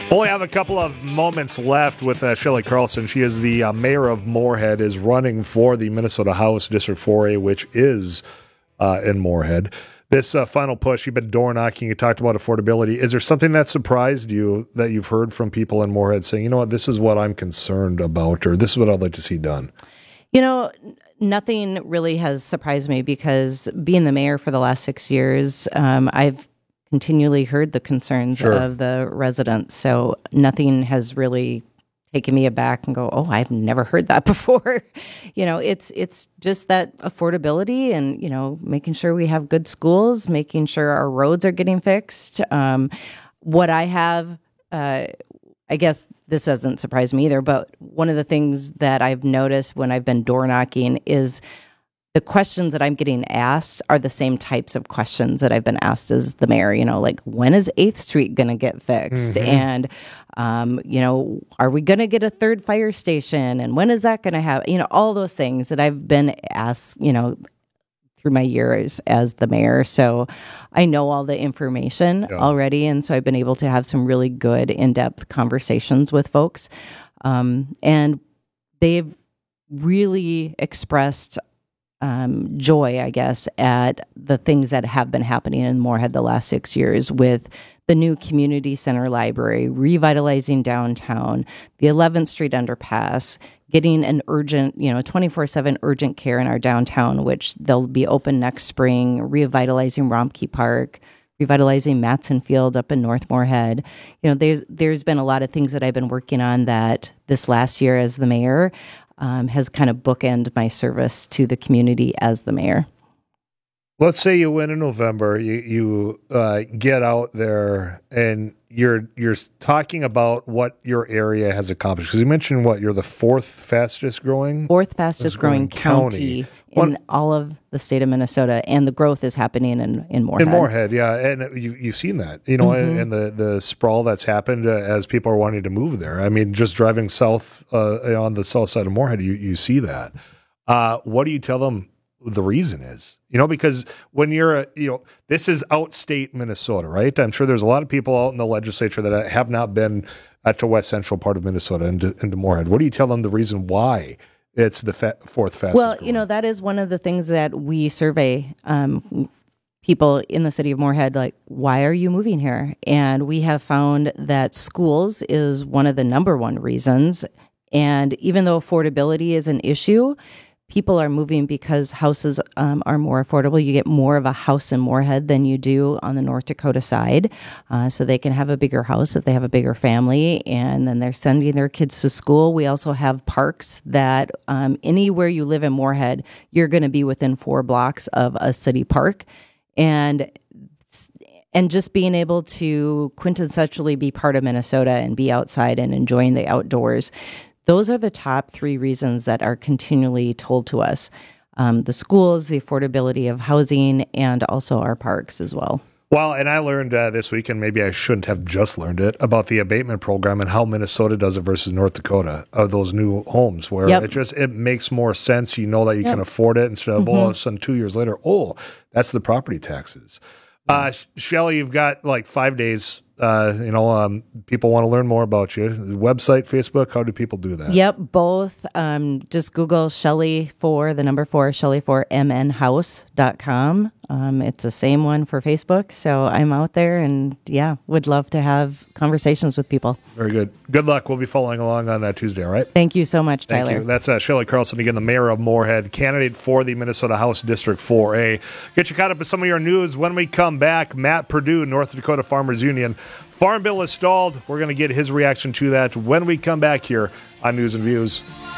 Only have a couple of moments left with Shelley Carlson. She is the mayor of Moorhead, is running for the Minnesota House District 4A, which is in Moorhead. This final push, you've been door knocking, you talked about affordability. Is there something that surprised you that you've heard from people in Moorhead saying, you know what, this is what I'm concerned about, or this is what I'd like to see done? You know, nothing really has surprised me because being the mayor for the last 6 years, I've continually heard the concerns of the residents. So nothing has really taken me aback and go, oh, I've never heard that before. It's just that affordability and, making sure we have good schools, making sure our roads are getting fixed. What I have, I guess this doesn't surprise me either, but one of the things that I've noticed when I've been door knocking is the questions that I'm getting asked are the same types of questions that I've been asked as the mayor, like when is 8th Street going to get fixed? And, are we going to get a third fire station? And when is that going to happen? All those things that I've been asked, through my years as the mayor. So I know all the information already. And so I've been able to have some really good in-depth conversations with folks. And they've really expressed joy, I guess, at the things that have been happening in Moorhead the last 6 years with the new community center library, revitalizing downtown, the 11th Street underpass, getting an urgent, 24/7 urgent care in our downtown, which they'll be open next spring, revitalizing Romke Park, revitalizing Matson Field up in North Moorhead. There's been a lot of things that I've been working on that this last year as the mayor has kind of bookended my service to the community as the mayor. Let's say you win in November, you get out there and you're talking about what your area has accomplished. Because you mentioned you're the fourth fastest growing county in all of the state of Minnesota, and the growth is happening in Moorhead. In Moorhead, yeah, and you've seen that, and the sprawl that's happened as people are wanting to move there. I mean, just driving south on the south side of Moorhead, you see that. What do you tell them the reason is? Because when you're, this is outstate Minnesota, right? I'm sure there's a lot of people out in the legislature that have not been at the west central part of Minnesota into Moorhead. What do you tell them the reason why it's the fourth fastest growing? That is one of the things that we survey people in the city of Moorhead, like, why are you moving here? And we have found that schools is one of the number one reasons. And even though affordability is an issue, people are moving because houses are more affordable. You get more of a house in Moorhead than you do on the North Dakota side. So they can have a bigger house if they have a bigger family, and then they're sending their kids to school. We also have parks that anywhere you live in Moorhead, you're going to be within 4 blocks of a city park. And just being able to quintessentially be part of Minnesota and be outside and enjoying the outdoors. Those are the top 3 reasons that are continually told to us. The schools, the affordability of housing, and also our parks as well. Well, and I learned this week, and maybe I shouldn't have just learned it, about the abatement program and how Minnesota does it versus North Dakota, of those new homes, where it makes more sense. You know that you can afford it instead of, all of a sudden 2 years later, that's the property taxes. Shelley, you've got like 5 days. People want to learn more about you. Website, Facebook, how do people do that? Yep, both. Just Google Shelley for the number 4, Shelley4mnhouse.com. It's the same one for Facebook. So I'm out there and would love to have conversations with people. Very good. Good luck. We'll be following along on that Tuesday, all right? Thank you so much, Tyler. Thank you. That's Shelley Carlson, again, the mayor of Moorhead, candidate for the Minnesota House District 4A. Get you caught up with some of your news when we come back. Matt Purdue, North Dakota Farmers Union. Farm bill is stalled. We're going to get his reaction to that when we come back here on News and Views.